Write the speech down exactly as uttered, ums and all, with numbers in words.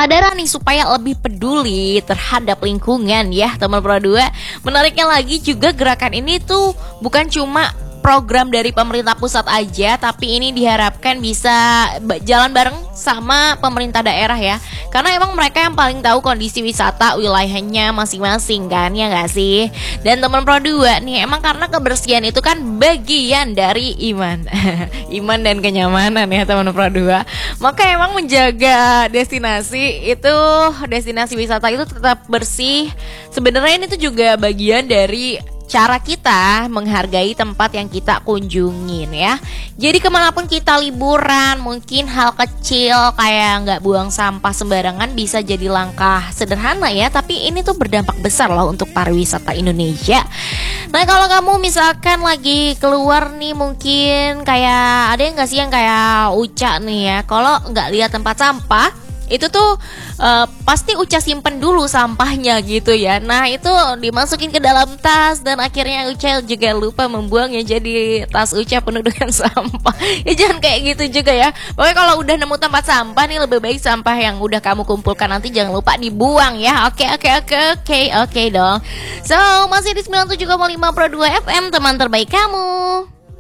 kesadaran nih supaya lebih peduli terhadap lingkungan ya teman Pro dua. Menariknya lagi juga gerakan ini tuh bukan cuma program dari pemerintah pusat aja, tapi ini diharapkan bisa jalan bareng sama pemerintah daerah ya. Karena emang mereka yang paling tahu kondisi wisata wilayahnya masing-masing kan, ya gak sih? Dan teman Pro dua nih, emang karena kebersihan itu kan bagian dari iman. Iman dan kenyamanan ya teman Pro dua. Maka emang menjaga destinasi itu, destinasi wisata itu tetap bersih. Sebenarnya ini tuh juga bagian dari cara kita menghargai tempat yang kita kunjungin ya. Jadi kemanapun kita liburan, mungkin hal kecil kayak nggak buang sampah sembarangan bisa jadi langkah sederhana ya, tapi ini tuh berdampak besar loh untuk pariwisata Indonesia. Nah kalau kamu misalkan lagi keluar nih, mungkin kayak ada yang nggak sih yang kayak Uca nih ya, kalau nggak lihat tempat sampah itu tuh uh, pasti Uca simpen dulu sampahnya gitu ya. Nah itu dimasukin ke dalam tas dan akhirnya Uca juga lupa membuangnya, jadi tas Uca penuh dengan sampah. Ya jangan kayak gitu juga ya. Pokoknya kalau udah nemu tempat sampah nih, lebih baik sampah yang udah kamu kumpulkan nanti jangan lupa dibuang ya. Oke oke oke oke oke dong. So masih di sembilan puluh tujuh koma lima Pro dua F M, teman terbaik kamu.